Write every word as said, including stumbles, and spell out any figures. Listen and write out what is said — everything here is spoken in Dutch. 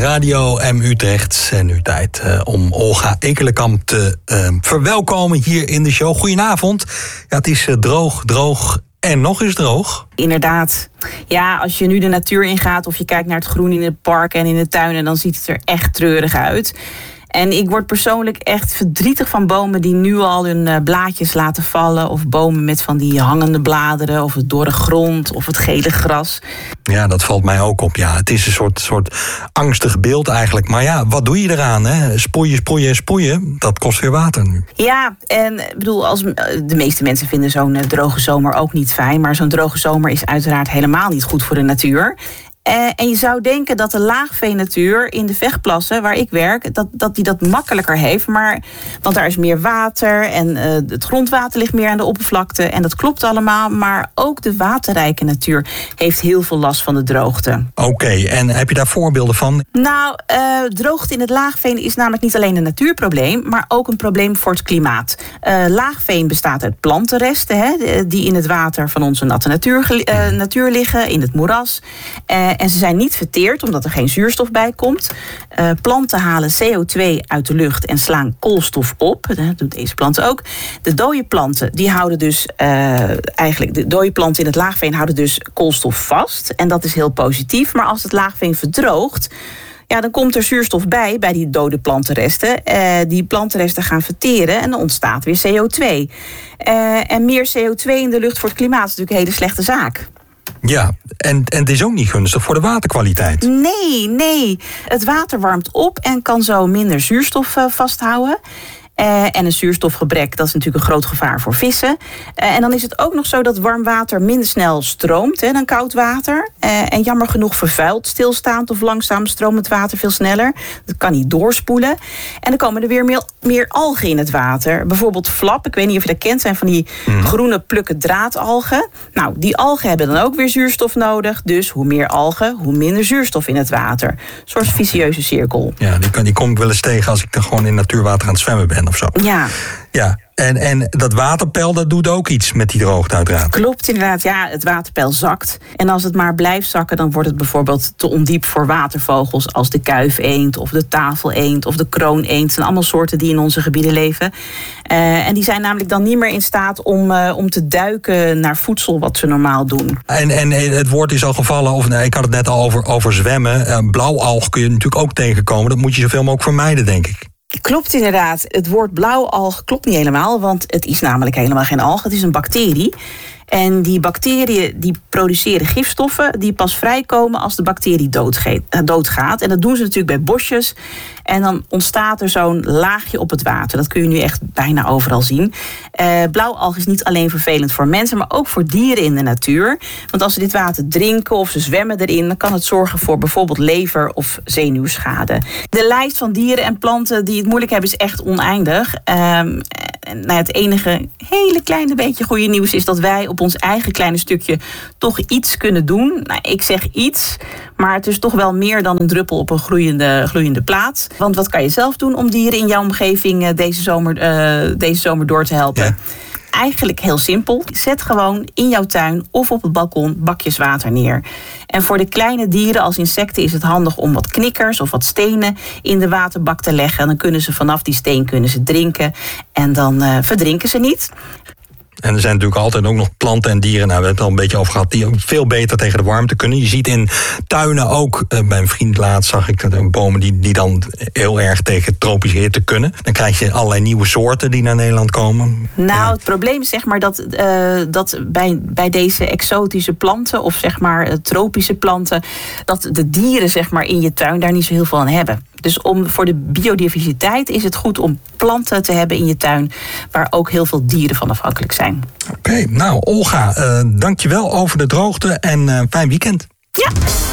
Radio M Utrecht. En nu tijd uh, om Olga Ekelenkamp te uh, verwelkomen hier in de show. Goedenavond. Ja, het is uh, droog, droog en nog eens droog. Inderdaad. Ja, als je nu de natuur ingaat of je kijkt naar het groen in het park en in de tuinen, dan ziet het er echt treurig uit. En ik word persoonlijk echt verdrietig van bomen die nu al hun uh, blaadjes laten vallen. Of bomen met van die hangende bladeren, of het dorre grond, of het gele gras. Ja, dat valt mij ook op. Ja, het is een soort, soort angstig beeld eigenlijk. Maar ja, wat doe je eraan? Hè? Sproeien, sproeien, sproeien. Dat kost weer water nu. Ja, en ik bedoel, als, de meeste mensen vinden zo'n uh, droge zomer ook niet fijn. Maar zo'n droge zomer is uiteraard helemaal niet goed voor de natuur. Uh, en je zou denken dat de laagveenatuur in de Vechtplassen, waar ik werk, dat, dat die dat makkelijker heeft. Maar, want daar is meer water en uh, het grondwater ligt meer aan de oppervlakte. En dat klopt allemaal, maar ook de waterrijke natuur heeft heel veel last van de droogte. Oké, okay, en heb je daar voorbeelden van? Nou, uh, droogte in het laagveen is namelijk niet alleen een natuurprobleem, maar ook een probleem voor het klimaat. Uh, laagveen bestaat uit plantenresten, hè, die in het water van onze natte natuur, uh, natuur liggen, in het moeras. Uh, En ze zijn niet verteerd, omdat er geen zuurstof bij komt. Uh, planten halen C O twee uit de lucht en slaan koolstof op. Dat doet deze plant ook. De dode planten, die houden dus uh, eigenlijk de dode planten in het laagveen houden dus koolstof vast. En dat is heel positief. Maar als het laagveen verdroogt, ja, dan komt er zuurstof bij, bij die dode plantenresten. Uh, die plantenresten gaan verteren en dan ontstaat weer C O twee. Uh, en meer C O twee in de lucht voor het klimaat is natuurlijk een hele slechte zaak. Ja, en, en het is ook niet gunstig voor de waterkwaliteit. Nee, nee. Het water warmt op en kan zo minder zuurstof uh, vasthouden. Uh, en een zuurstofgebrek, dat is natuurlijk een groot gevaar voor vissen. Uh, en dan is het ook nog zo dat warm water minder snel stroomt hè, dan koud water. Uh, en jammer genoeg vervuilt stilstaand of langzaam stromend water veel sneller. Dat kan niet doorspoelen. En dan komen er weer meer, meer algen in het water. Bijvoorbeeld flap, ik weet niet of je dat kent, zijn van die mm. groene plukken draadalgen. Nou, die algen hebben dan ook weer zuurstof nodig. Dus hoe meer algen, hoe minder zuurstof in het water. Een soort vicieuze cirkel. Ja, die, kan, die kom ik wel eens tegen als ik er gewoon in natuurwater aan het zwemmen ben. Of zo. Ja. Ja, en, en dat waterpeil, dat doet ook iets met die droogte uiteraard. Klopt, inderdaad. Ja, het waterpeil zakt. En als het maar blijft zakken, dan wordt het bijvoorbeeld te ondiep voor watervogels als de kuifeend of de tafeleend of de krooneend. Het zijn allemaal soorten die in onze gebieden leven. Uh, en die zijn namelijk dan niet meer in staat om, uh, om te duiken naar voedsel wat ze normaal doen. En, en het woord is al gevallen, of nee, ik had het net al over, over zwemmen. Uh, blauwalg kun je natuurlijk ook tegenkomen. Dat moet je zoveel mogelijk vermijden, denk ik. Klopt inderdaad. Het woord blauwalg klopt niet helemaal, want het is namelijk helemaal geen alg. Het is een bacterie. En die bacteriën die produceren gifstoffen die pas vrijkomen als de bacterie doodgaat. En dat doen ze natuurlijk bij bosjes. En dan ontstaat er zo'n laagje op het water. Dat kun je nu echt bijna overal zien. Uh, blauwalg is niet alleen vervelend voor mensen, maar ook voor dieren in de natuur. Want als ze dit water drinken of ze zwemmen erin, dan kan het zorgen voor bijvoorbeeld lever- of zenuwschade. De lijst van dieren en planten die het moeilijk hebben is echt oneindig. Um, nou, het enige hele kleine beetje goede nieuws is dat wij op ons eigen kleine stukje toch iets kunnen doen. Nou, ik zeg iets, maar het is toch wel meer dan een druppel op een gloeiende, gloeiende plaat. Want wat kan je zelf doen om dieren in jouw omgeving deze zomer, uh, deze zomer door te helpen? Ja. Eigenlijk heel simpel. Zet gewoon in jouw tuin of op het balkon bakjes water neer. En voor de kleine dieren als insecten is het handig om wat knikkers of wat stenen in de waterbak te leggen. En dan kunnen ze vanaf die steen kunnen ze drinken. En dan uh, verdrinken ze niet. En er zijn natuurlijk altijd ook nog planten en dieren, nou, we hebben het al een beetje over gehad, die ook veel beter tegen de warmte kunnen. Je ziet in tuinen ook, uh, bij een vriend laatst zag ik uh, bomen die, die dan heel erg tegen tropische hitte kunnen. Dan krijg je allerlei nieuwe soorten die naar Nederland komen. Nou, ja. Het probleem is zeg maar dat, uh, dat bij, bij deze exotische planten of zeg maar uh, tropische planten, dat de dieren zeg maar in je tuin daar niet zo heel veel aan hebben. Dus om, voor de biodiversiteit is het goed om planten te hebben in je tuin waar ook heel veel dieren van afhankelijk zijn. Oké, okay, nou Olga, uh, dank je wel over de droogte en uh, fijn weekend. Ja.